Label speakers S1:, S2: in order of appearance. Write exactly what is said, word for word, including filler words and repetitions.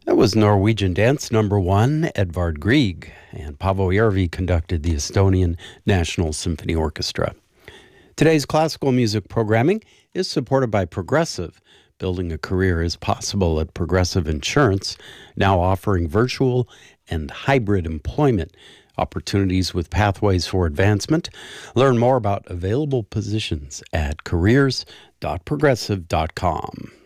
S1: That was Norwegian Dance Number One, Edvard Grieg, and Paavo Järvi conducted the Estonian National Symphony Orchestra. Today's classical music programming is supported by Progressive. Building a career is possible at Progressive Insurance, now offering virtual and hybrid employment opportunities with pathways for advancement. Learn more about available positions at careers dot progressive dot com.